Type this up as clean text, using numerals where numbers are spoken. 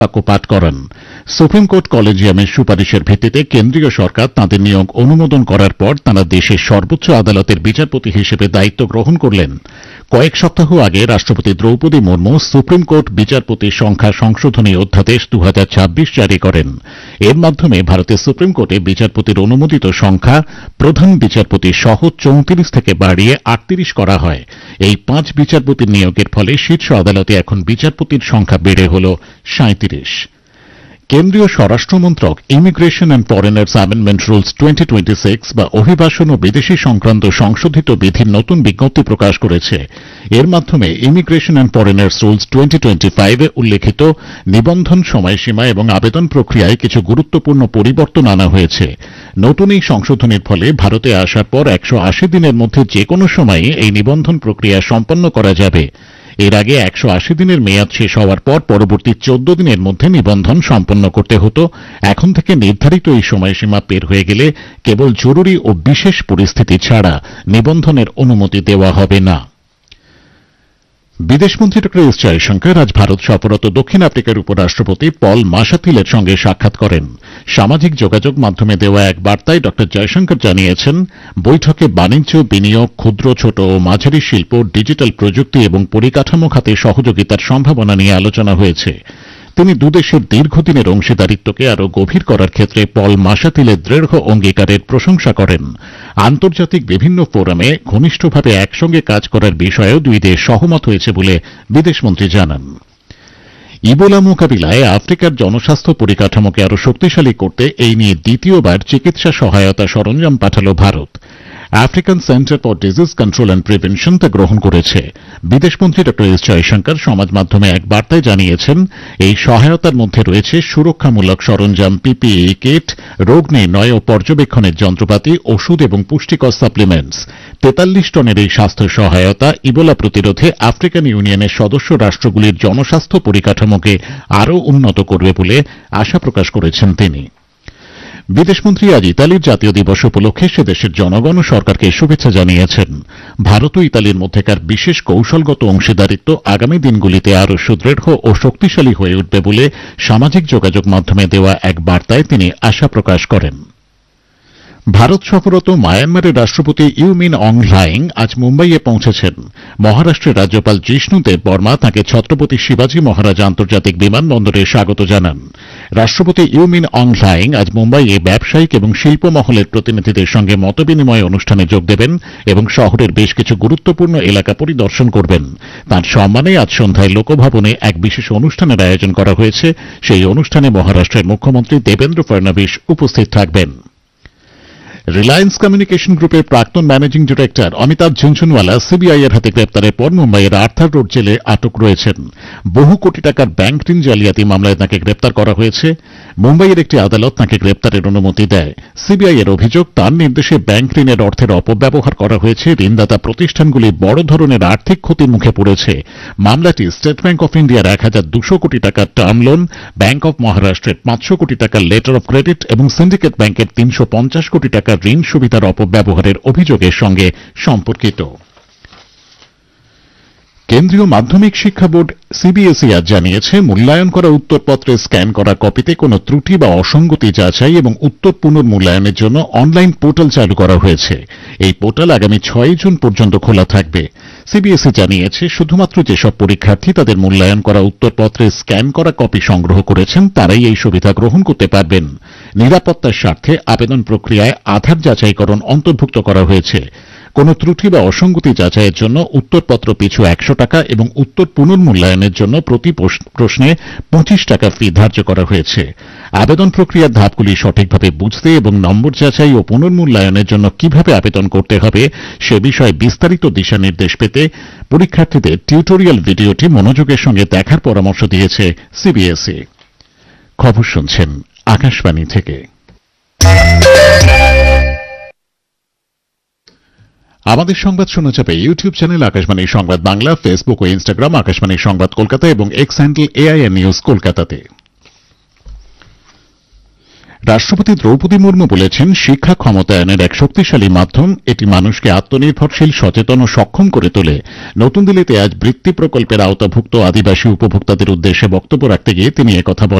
বাক্যপাঠ করান। Supreme court কলেজিয়ামের সুপারিশের ভিত্তিতে কেন্দ্রীয় সরকার তাঁদের নিয়োগ অনুমোদন করার পর তাঁরা দেশের সর্বোচ্চ আদালতের বিচারপতি হিসেবে দায়িত্ব গ্রহণ করলেন। কয়েক সপ্তাহ আগে রাষ্ট্রপতি দ্রৌপদী মুর্মু সুপ্রিম কোর্ট বিচারপতির সংখ্যা সংশোধনী অধ্যাদেশ 2026 জারি করেন। এর মাধ্যমে ভারতের সুপ্রিম কোর্টে বিচারপতির অনুমোদিত সংখ্যা প্রধান বিচারপতি সহ 34 থেকে বাড়িয়ে 38 করা হয়। এই 5 বিচারপতির নিয়োগের ফলে শীর্ষ আদালতে এখন বিচারপতির সংখ্যা বেড়ে হল 37। কেন্দ্রীয় স্বরাষ্ট্রমন্ত্রক immigration and foreigners amendment rules 2026 বা অভিবাসন ও বিদেশী সংক্রান্ত সংশোধিত বিধির নতুন বিজ্ঞপ্তি প্রকাশ করেছে। এর মাধ্যমে ইমিগ্রেশন অ্যান্ড ফরেনার্স রুলস 2025 এ উল্লেখিত নিবন্ধন সময়সীমা এবং আবেদন প্রক্রিয়ায় কিছু গুরুত্বপূর্ণ পরিবর্তন আনা হয়েছে। নতুন এই সংশোধনীর ফলে ভারতে আসার পর 180 দিনের মধ্যে যে কোনো সময়ে এই নিবন্ধন প্রক্রিয়া সম্পন্ন করা যাবে। এর আগে 180 দিনের মেয়াদ শেষ হওয়ার পর পরবর্তী 14 দিনের মধ্যে নিবন্ধন সম্পন্ন করতে হতো। এখন থেকে নির্ধারিত এই সময়সীমা পের হয়ে গেলে কেবল জরুরি ও বিশেষ পরিস্থিতি ছাড়া নিবন্ধনের অনুমতি দেওয়া হবে না। বিদেশমন্ত্রী ড এস জয়শঙ্কর আজ ভারত সফররত দক্ষিণ আফ্রিকার উপরাষ্ট্রপতি পল মাশাতিলের সঙ্গে সাক্ষাৎ করেন। সামাজিক যোগাযোগ মাধ্যমে দেওয়া এক বার্তায় ড জয়শঙ্কর জানিয়েছেন, বৈঠকে বাণিজ্য, বিনিয়োগ, ক্ষুদ্র, ছোট ও মাঝারি শিল্প, ডিজিটাল প্রযুক্তি এবং পরিকাঠামো খাতে সহযোগিতার সম্ভাবনা নিয়ে আলোচনা হয়েছে। তিনি দুদেশের দীর্ঘদিনের অংশীদারিত্বকে আরও গভীর করার ক্ষেত্রে পল মাশাতিলের দৃঢ় অঙ্গীকারের প্রশংসা করেন। আন্তর্জাতিক বিভিন্ন ফোরামে ঘনিষ্ঠভাবে একসঙ্গে কাজ করার বিষয়েও দুই দেশ সহমত হয়েছে বলে বিদেশমন্ত্রী জানান। ইবোলা মোকাবিলায় আফ্রিকার জনস্বাস্থ্য পরিকাঠামোকে আরও শক্তিশালী করতে এই নিয়ে দ্বিতীয়বার চিকিৎসা সহায়তা সরঞ্জাম পাঠাল Bharat. African centre for disease control and prevention তা গ্রহণ করেছে। বিদেশমন্ত্রী ড এস জয়শঙ্কর সমাজ মাধ্যমে এক বার্তায় জানিয়েছেন, এই সহায়তার মধ্যে রয়েছে সুরক্ষামূলক সরঞ্জাম, পিপিই কিট, রোগ নির্ণয় ও পর্যবেক্ষণের যন্ত্রপাতি, ওষুধ এবং পুষ্টিকর সাপ্লিমেন্টস। 43 টনের এই স্বাস্থ্য সহায়তা ইবোলা প্রতিরোধে আফ্রিকান ইউনিয়নের সদস্য রাষ্ট্রগুলির জনস্বাস্থ্য পরিকাঠামোকে আরও উন্নত করবে বলে আশা প্রকাশ করেছেন তিনি। বিদেশমন্ত্রী আজ ইতালির জাতীয় দিবস উপলক্ষে সে দেশের জনগণ ও সরকারকে শুভেচ্ছা জানিয়েছেন। ভারত ও ইতালির মধ্যেকার বিশেষ কৌশলগত অংশীদারিত্ব আগামী দিনগুলিতে আরও সুদৃঢ় ও শক্তিশালী হয়ে উঠবে বলে সামাজিক যোগাযোগ মাধ্যমে দেওয়া এক বার্তায় তিনি আশা প্রকাশ করেন। ভারত সফররত মায়ানমারের রাষ্ট্রপতি ইউ মিন অং হ্লাইং আজ মুম্বাইয়ে পৌঁছেছেন। মহারাষ্ট্রের রাজ্যপাল জিষ্ণুদেব বর্মা তাঁকে ছত্রপতি শিবাজী মহারাজ আন্তর্জাতিক বিমানবন্দরে স্বাগত জানান। রাষ্ট্রপতি ইউ মিন অং হ্লাইং আজ মুম্বাইয়ে ব্যবসায়িক এবং শিল্প মহলের প্রতিনিধিদের সঙ্গে মতবিনিময় অনুষ্ঠানে যোগ দেবেন এবং শহরের বেশ কিছু গুরুত্বপূর্ণ এলাকা পরিদর্শন করবেন। তাঁর সম্মানে আজ সন্ধ্যায় লোকভবনে এক বিশেষ অনুষ্ঠানের আয়োজন করা হয়েছে। সেই অনুষ্ঠানে মহারাষ্ট্রের মুখ্যমন্ত্রী দেবেন্দ্র ফড়নবিস উপস্থিত থাকবেন। রিলায়েন্স কমিউনিকেশন গ্রুপের প্রাক্তন managing director Amitabh Jhunjhunwala CBI এর হাতে গ্রেপ্তারের পর মুম্বাইয়ের আর্থার রোড জেলে আটক রয়েছেন। বহু কোটি টাকার ব্যাংক ঋণ জালিয়াতি মামলায় তাঁকে গ্রেপ্তার করা হয়েছে। মুম্বাইয়ের একটি আদালত তাঁকে গ্রেপ্তারের অনুমতি দেয়। সিবিআই এর অভিযোগ, তাঁর নির্দেশে ব্যাংক ঋণের অর্থের অপব্যবহার করা হয়েছে। ঋণদাতা প্রতিষ্ঠানগুলি বড় ধরনের আর্থিক ক্ষতির মুখে পড়েছে। মামলাটি স্টেট ব্যাংক অফ ইন্ডিয়ার 1200 কোটি টাকার টার্ম লোন, ব্যাংক অফ মহারাষ্ট্রের 500 কোটি টাকার লেটার অফ ক্রেডিট এবং সিন্ডিকেট ব্যাংকের 350 কোটি টাকা ঋণ সুবিধার অপব্যবহারের অভিযোগের সঙ্গে সম্পর্কিত। কেন্দ্রীয় মাধ্যমিক শিক্ষা বোর্ড সিবিএসই আজ জানিয়েছে, মূল্যায়ন করা উত্তরপত্রে স্ক্যান করা কপিতে কোনো ত্রুটি বা অসঙ্গতি যাচাই এবং উত্তর পুনর্মূল্যায়নের জন্য অনলাইন পোর্টাল চালু করা হয়েছে। এই পোর্টাল আগামী 6 জুন পর্যন্ত খোলা থাকবে। সিবিএসই জানিয়েছে, শুধুমাত্র যেসব পরীক্ষার্থী তাদের মূল্যায়ন করা উত্তরপত্রে স্ক্যান করা কপি সংগ্রহ করেছেন তারাই এই সুবিধা গ্রহণ করতে পারবেন। নিরাপত্তার স্বার্থে আবেদন প্রক্রিয়ায় আধার যাচাইকরণ অন্তর্ভুক্ত করা হয়েছে। কোনো ত্রুটি বা অসঙ্গতি যাচাইয়ের জন্য উত্তরপত্র পিছু 100 টাকা এবং উত্তর পুনর্মূল্যায়নের জন্য প্রতি প্রশ্নে 25 টাকা ফি ধার্য করা হয়েছে। আবেদন প্রক্রিয়ার ধাপগুলি সঠিকভাবে বুঝতে এবং নম্বর যাচাই ও পুনর্মূল্যায়নের জন্য কিভাবে আবেদন করতে হবে সে বিষয়ে বিস্তারিত দিশানির্দেশ পেতে পরীক্ষার্থীদের টিউটোরিয়াল ভিডিওটি মনোযোগের সঙ্গে দেখার পরামর্শ দিয়েছে সিবিএসই। খবর শুনছেন আকাশবাণী থেকে। আমাদের সংবাদ শোনা যাবে ইউটিউব চ্যানেল আকাশবাণী সংবাদ বাংলা, ফেসবুক ও ইনস্টাগ্রাম আকাশবাণী সংবাদ কলকাতা এবং এক্স হ্যান্ডেল AIR নিউজ কলকাতাতে। রাষ্ট্রপতি দ্রৌপদী মুর্মু বলেছেন, শিক্ষা ক্ষমতায়নের এক শক্তিশালী মাধ্যম। এটি মানুষকে আত্মনির্ভরশীল, সচেতন ও সক্ষম করে তোলে। নতুন দিল্লিতে আজ বৃত্তি প্রকল্পের আওতাভুক্ত আদিবাসী উপভোক্তাদের উদ্দেশ্যে বক্তব্য রাখতে গিয়ে তিনি একথা বলেন।